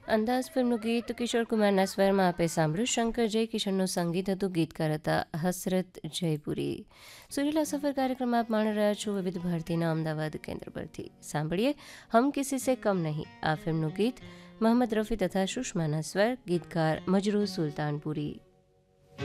અંદાઝ ફિલ્મનું ગીત કિશોર કુમારના સ્વરમાં આપે સાંભળ્યું. શંકર જયકિશનનું સંગીત હતું. ગીતકાર હતા હસરત જયપુરી. સુરીલા સફર કાર્યક્રમ આપ માણી રહ્યા છો વિવિધ ભારતીના અમદાવાદ કેન્દ્ર પરથી. સાંભળીએ હમ કિસી સે કમ નહીં. આ ફિલ્મનું ગીત મોહમ્મદ રફી તથા સુષ્માના સ્વર. ગીતકાર મજરૂ સુલતાનપુરી.